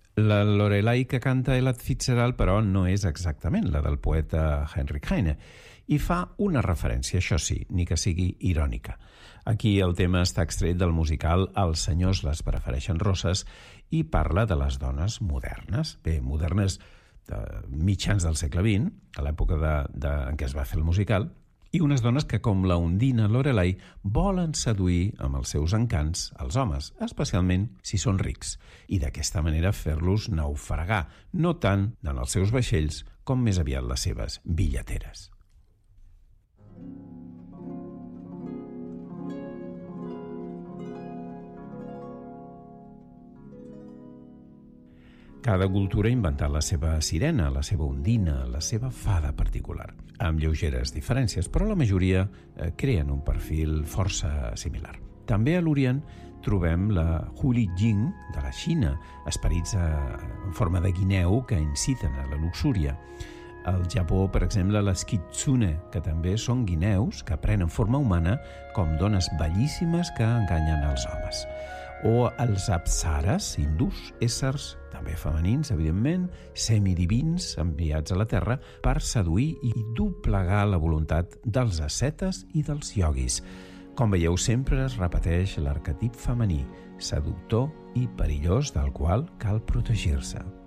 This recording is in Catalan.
La Lorelei que canta Ella Fitzgerald, però, no és exactament la del poeta Heinrich Heine, i fa una referència, això sí, ni que sigui irònica. Aquí el tema està extret del musical Els senyors les prefereixen rosses i parla de les dones modernes. Bé, modernes de mitjans del segle XX, a l'època en què es va fer el musical, i unes dones que, com la Undina Lorelei, volen seduir amb els seus encants els homes, especialment si són rics, i d'aquesta manera fer-los naufragar, no tant en els seus vaixells com més aviat les seves billeteres. Cada cultura ha inventat la seva sirena, la seva ondina, la seva fada particular, amb lleugeres diferències, però la majoria creen un perfil força similar. També a l'Orient trobem la Huli Jing de la Xina, esperits en forma de guineu que inciten a la luxúria. Al Japó, per exemple, les kitsune, que també són guineus que prenen forma humana com dones bellíssimes que enganyen els homes. O els apsaras hindús, éssers també femenins, evidentment, semidivins enviats a la Terra per seduir i doblegar la voluntat dels ascetes i dels ioguis. Com veieu, sempre es repeteix l'arquetip femení, seductor i perillós, del qual cal protegir-se.